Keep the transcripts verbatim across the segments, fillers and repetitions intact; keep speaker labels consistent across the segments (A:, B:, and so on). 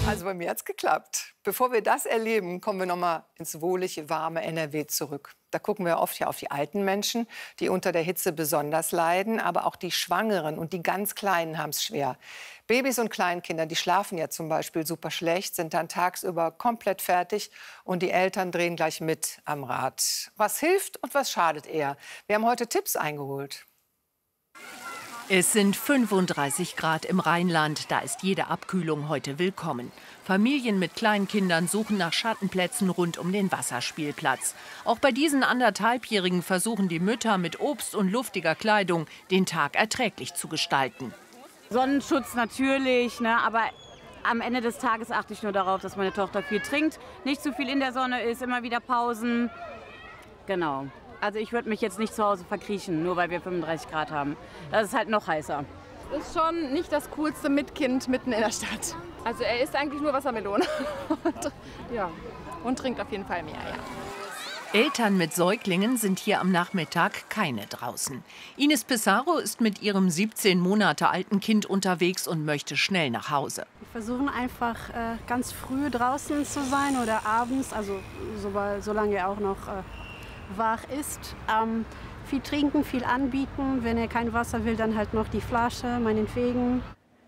A: Also bei mir hat's geklappt. Bevor wir das erleben, kommen wir noch mal ins wohlige, warme N R W zurück. Da gucken wir oft ja auf die alten Menschen, die unter der Hitze besonders leiden. Aber auch die Schwangeren und die ganz Kleinen haben es schwer. Babys und Kleinkinder, die schlafen ja zum Beispiel super schlecht, sind dann tagsüber komplett fertig. Und die Eltern drehen gleich mit am Rad. Was hilft und was schadet eher? Wir haben heute Tipps eingeholt.
B: Es sind fünfunddreißig Grad im Rheinland. Da ist jede Abkühlung heute willkommen. Familien mit Kleinkindern suchen nach Schattenplätzen rund um den Wasserspielplatz. Auch bei diesen anderthalbjährigen versuchen die Mütter mit Obst und luftiger Kleidung den Tag erträglich zu gestalten.
C: Sonnenschutz natürlich, ne, aber am Ende des Tages achte ich nur darauf, dass meine Tochter viel trinkt, nicht zu viel in der Sonne ist, immer wieder Pausen. Genau. Also ich würde mich jetzt nicht zu Hause verkriechen, nur weil wir fünfunddreißig Grad haben. Das ist halt noch heißer.
D: Das ist schon nicht das Coolste mit Kind mitten in der Stadt. Also er isst eigentlich nur Wassermelone. und, ja. und trinkt auf jeden Fall mehr, ja.
B: Eltern mit Säuglingen sind hier am Nachmittag keine draußen. Ines Pissarro ist mit ihrem siebzehn Monate alten Kind unterwegs und möchte schnell nach Hause.
E: Wir versuchen einfach äh, ganz früh draußen zu sein oder abends, also so, solange er auch noch äh, wach ist. Ähm, viel trinken, viel anbieten. Wenn er kein Wasser will, dann halt noch die Flasche, meinetwegen.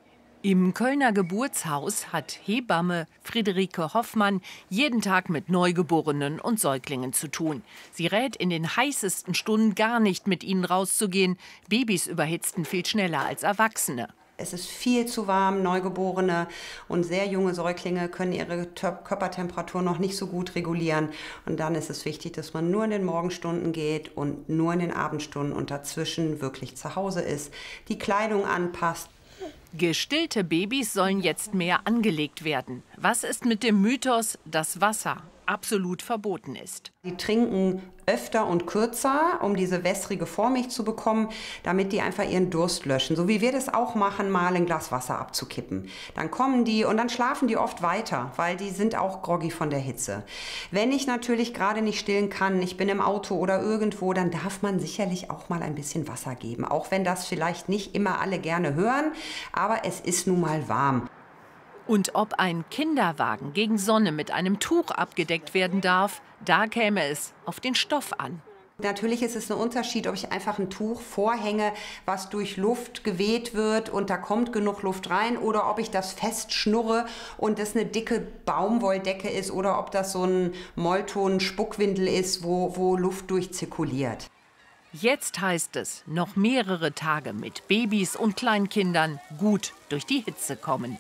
B: Im Kölner Geburtshaus hat Hebamme Friederike Hoffmann jeden Tag mit Neugeborenen und Säuglingen zu tun. Sie rät, in den heißesten Stunden gar nicht mit ihnen rauszugehen. Babys überhitzten viel schneller als Erwachsene.
F: Es ist viel zu warm, Neugeborene und sehr junge Säuglinge können ihre Körpertemperatur noch nicht so gut regulieren. Und dann ist es wichtig, dass man nur in den Morgenstunden geht und nur in den Abendstunden und dazwischen wirklich zu Hause ist, die Kleidung anpasst.
B: Gestillte Babys sollen jetzt mehr angelegt werden. Was ist mit dem Mythos, dass Wasser absolut verboten ist?
F: Die trinken öfter und kürzer, um diese wässrige Vormilch zu bekommen, damit die einfach ihren Durst löschen. So wie wir das auch machen, mal ein Glas Wasser abzukippen. Dann kommen die und dann schlafen die oft weiter, weil die sind auch groggy von der Hitze. Wenn ich natürlich gerade nicht stillen kann, ich bin im Auto oder irgendwo, dann darf man sicherlich auch mal ein bisschen Wasser geben. Auch wenn das vielleicht nicht immer alle gerne hören, aber es ist nun mal warm.
B: Und ob ein Kinderwagen gegen Sonne mit einem Tuch abgedeckt werden darf, da käme es auf den Stoff an.
F: Natürlich ist es ein Unterschied, ob ich einfach ein Tuch vorhänge, was durch Luft geweht wird und da kommt genug Luft rein, oder ob ich das festschnurre und das eine dicke Baumwolldecke ist, oder ob das so ein Mollton-Spuckwindel ist, wo, wo Luft durchzirkuliert.
B: Jetzt heißt es, noch mehrere Tage mit Babys und Kleinkindern gut durch die Hitze kommen.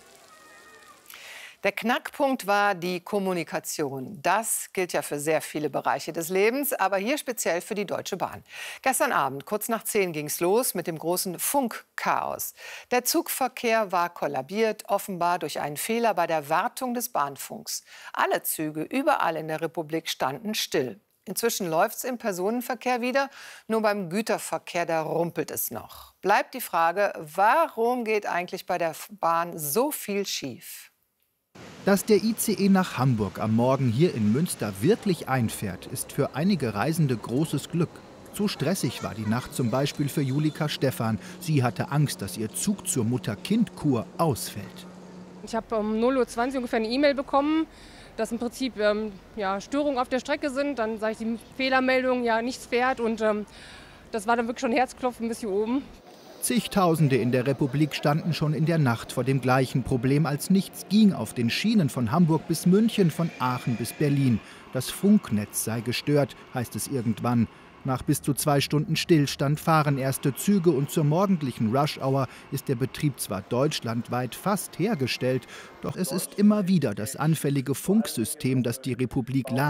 A: Der Knackpunkt war die Kommunikation. Das gilt ja für sehr viele Bereiche des Lebens, aber hier speziell für die Deutsche Bahn. Gestern Abend, kurz nach zehn, ging es los mit dem großen Funkchaos. Der Zugverkehr war kollabiert, offenbar durch einen Fehler bei der Wartung des Bahnfunks. Alle Züge überall in der Republik standen still. Inzwischen läuft es im Personenverkehr wieder, nur beim Güterverkehr, da rumpelt es noch. Bleibt die Frage, warum geht eigentlich bei der Bahn so viel schief?
G: Dass der I C E nach Hamburg am Morgen hier in Münster wirklich einfährt, ist für einige Reisende großes Glück. Zu stressig war die Nacht zum Beispiel für Julika Stephan. Sie hatte Angst, dass ihr Zug zur Mutter-Kind-Kur ausfällt.
D: Ich habe um null Uhr zwanzig ungefähr eine E-Mail bekommen, dass im Prinzip ähm, ja, Störungen auf der Strecke sind. Dann sage ich die Fehlermeldung, ja, nichts fährt. Und ähm, das war dann wirklich schon Herzklopfen bis hier oben.
G: Zigtausende in der Republik standen schon in der Nacht vor dem gleichen Problem, als nichts ging auf den Schienen von Hamburg bis München, von Aachen bis Berlin. Das Funknetz sei gestört, heißt es irgendwann. Nach bis zu zwei Stunden Stillstand fahren erste Züge und zur morgendlichen Rush-Hour ist der Betrieb zwar deutschlandweit fast hergestellt, doch es ist immer wieder das anfällige Funksystem, das die Republik lahmlegt.